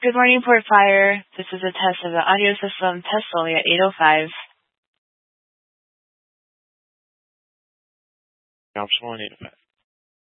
Good morning, Port Fire. This is a test of the audio system. Test only at 8:05. Option 1, 805.